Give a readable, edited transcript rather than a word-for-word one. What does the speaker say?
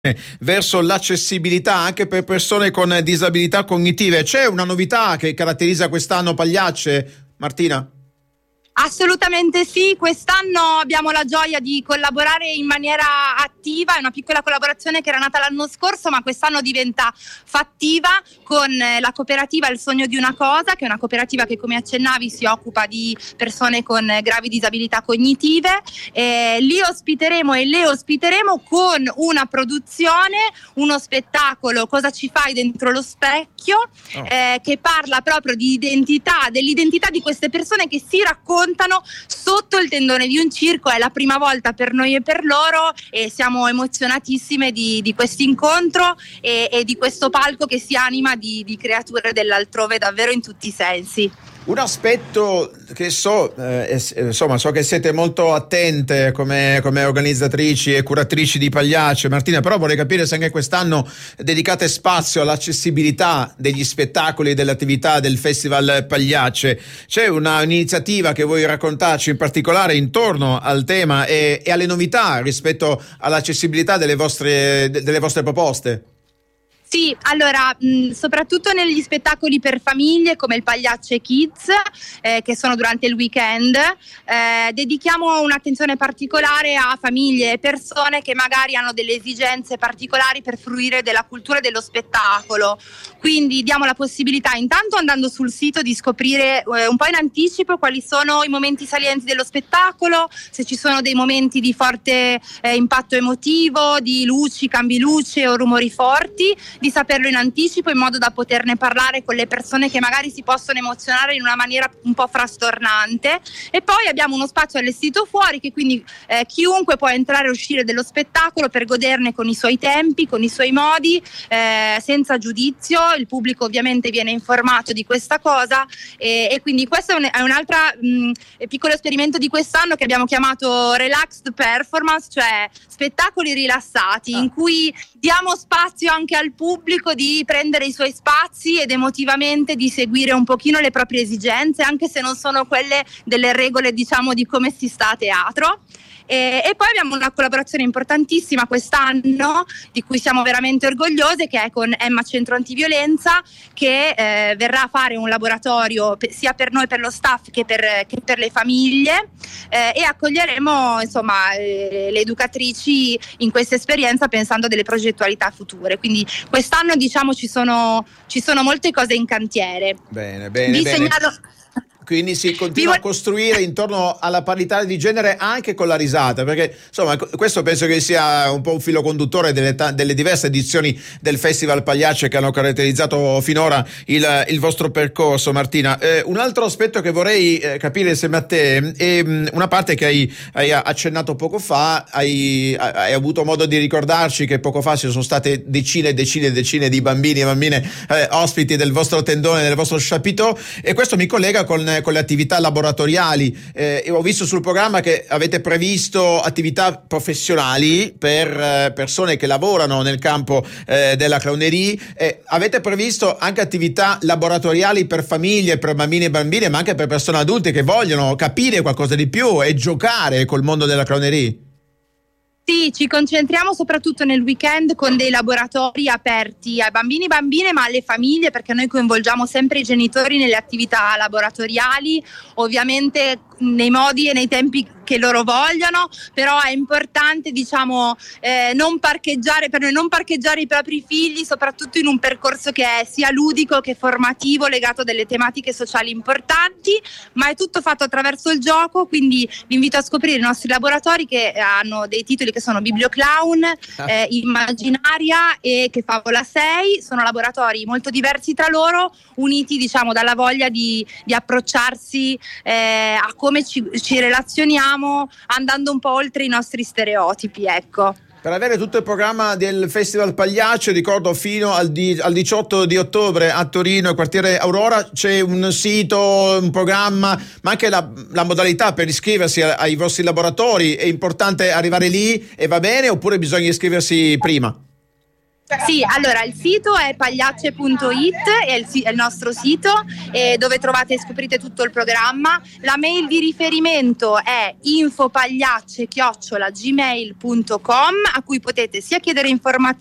verso l'accessibilità anche per persone con disabilità cognitive. C'è una novità che caratterizza quest'anno Pagliacce, Martina? Assolutamente sì, quest'anno abbiamo la gioia di collaborare in maniera attiva, è una piccola collaborazione che era nata l'anno scorso ma quest'anno diventa fattiva con la cooperativa Il Sogno di una Cosa, che è una cooperativa che, come accennavi, si occupa di persone con gravi disabilità cognitive. Li ospiteremo e le ospiteremo con una produzione, uno spettacolo, Cosa ci fai dentro lo specchio, che parla proprio di dell'identità di queste persone che si raccontano sotto il tendone di un circo. È la prima volta per noi e per loro e siamo emozionatissime di questo incontro e di questo palco che si anima di creature dell'altrove davvero in tutti i sensi. Un aspetto che so che siete molto attente come organizzatrici e curatrici di Pagliacce, Martina, però vorrei capire se anche quest'anno dedicate spazio all'accessibilità degli spettacoli e delle attività del Festival Pagliacce. C'è un'iniziativa che vuoi raccontarci in particolare intorno al tema e alle novità rispetto all'accessibilità delle vostre proposte? Sì, allora, soprattutto negli spettacoli per famiglie come il Pagliacce Kids, che sono durante il weekend, dedichiamo un'attenzione particolare a famiglie e persone che magari hanno delle esigenze particolari per fruire della cultura e dello spettacolo. Quindi diamo la possibilità, intanto andando sul sito, di scoprire un po' in anticipo quali sono i momenti salienti dello spettacolo, se ci sono dei momenti di forte impatto emotivo, di luci, cambi luce o rumori forti, di saperlo in anticipo in modo da poterne parlare con le persone che magari si possono emozionare in una maniera un po' frastornante. E poi abbiamo uno spazio allestito fuori che quindi chiunque può entrare e uscire dello spettacolo per goderne con i suoi tempi, con i suoi modi, senza giudizio. Il pubblico ovviamente viene informato di questa cosa e quindi questo è un altro piccolo esperimento di quest'anno che abbiamo chiamato Relaxed Performance, cioè spettacoli rilassati, in cui diamo spazio anche al pubblico di prendere i suoi spazi ed emotivamente di seguire un pochino le proprie esigenze, anche se non sono quelle delle regole, diciamo, di come si sta a teatro. E poi abbiamo una collaborazione importantissima quest'anno di cui siamo veramente orgogliose, che è con Emma Centro Antiviolenza, che verrà a fare un laboratorio sia per noi, per lo staff, che per le famiglie, e accoglieremo insomma le educatrici in questa esperienza pensando a delle progettualità future. Quindi quest'anno, diciamo, ci sono molte cose in cantiere. Bene. Quindi si continua a costruire intorno alla parità di genere anche con la risata, perché insomma questo penso che sia un po' un filo conduttore delle diverse edizioni del Festival Pagliacce che hanno caratterizzato finora il vostro percorso, Martina. Un altro aspetto che vorrei capire insieme a te è una parte che hai accennato poco fa. Hai avuto modo di ricordarci che poco fa ci sono state decine e decine di bambini e bambine ospiti del vostro tendone, del vostro chapiteau, e questo mi collega con le attività laboratoriali. Ho visto sul programma che avete previsto attività professionali per persone che lavorano nel campo della clownerie. Avete previsto anche attività laboratoriali per famiglie, per bambini e bambine, ma anche per persone adulte che vogliono capire qualcosa di più e giocare col mondo della clownerie? Sì, ci concentriamo soprattutto nel weekend con dei laboratori aperti ai bambini e bambine, ma alle famiglie, perché noi coinvolgiamo sempre i genitori nelle attività laboratoriali, ovviamente nei modi e nei tempi che loro vogliono, però è importante, diciamo, non parcheggiare i propri figli, soprattutto in un percorso che è sia ludico che formativo, legato a delle tematiche sociali importanti, ma è tutto fatto attraverso il gioco. Quindi vi invito a scoprire i nostri laboratori, che hanno dei titoli che sono Biblioclown, Immaginaria e Che Favola sei. Sono laboratori molto diversi tra loro, uniti, diciamo, dalla voglia di approcciarsi a come ci relazioniamo, andando un po' oltre i nostri stereotipi, ecco. Per avere tutto il programma del Festival Pagliacce, ricordo fino al 18 di ottobre a Torino, quartiere Aurora, c'è un sito, un programma, ma anche la modalità per iscriversi ai vostri laboratori. È importante arrivare lì e va bene, oppure bisogna iscriversi prima? Sì, allora il sito è pagliacce.it, è il nostro sito dove trovate e scoprite tutto il programma. La mail di riferimento è infopagliacce@gmail.com, a cui potete sia chiedere informazioni